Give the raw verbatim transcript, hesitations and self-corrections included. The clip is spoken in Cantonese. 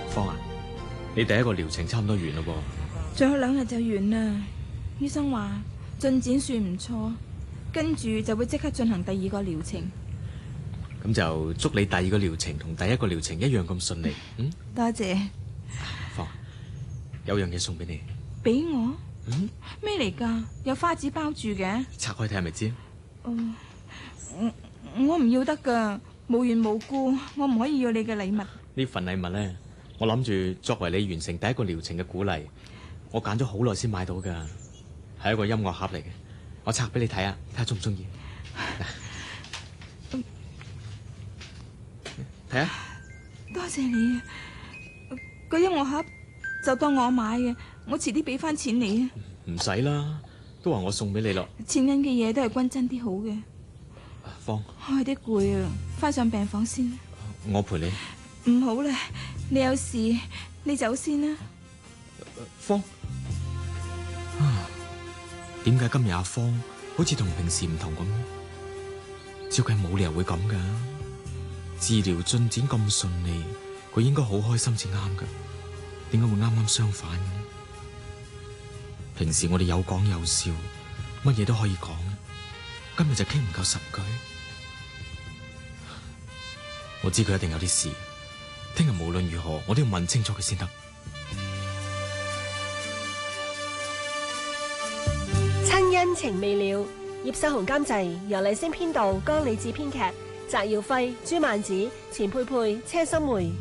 方啊，你第一個療程差唔多完咯噃， 仲有兩日就完啦。醫生話進展算唔錯，跟住就會即刻進行第二個療程。 咁就祝你第二個療程同第一個療程一樣咁順利。嗯， 多謝。 方，有樣嘢送俾你。 俾我？ 嗯， 咩嚟噶？有花紙包住嘅。 拆開睇下咪知。 哦，我我唔要得噶，無緣無故，我唔可以要你嘅禮物。 呢份禮物咧，我諗住作為你完成第一個療程嘅鼓勵，我揀咗好耐先買到噶，係一個音樂盒嚟嘅。我拆俾你睇下，睇下中唔中意。睇下。 多謝你啊！個音樂盒就當我買嘅，我遲啲俾翻錢你啊。 唔使啦，都話我送俾你咯。 錢銀嘅嘢都係均真啲好嘅。 方， 我有啲攰啊，翻上病房先。 我陪你。 唔好啦，你有事你走先啦。 方，啊，點解今日阿方好似同平時唔同咁？照計冇理由會咁噶。治療進展咁順利，佢應該好開心先啱噶。點解會啱啱相反嘅呢？平時我哋有講有笑，乜嘢都可以講，今日就傾唔夠十句。我知佢一定有啲事，聽日無論如何，我都要問清楚佢先得。 親恩情未了，葉秀紅監製，由麗聲編導，江李治編劇，翟耀輝、朱曼子、錢佩佩、車心梅。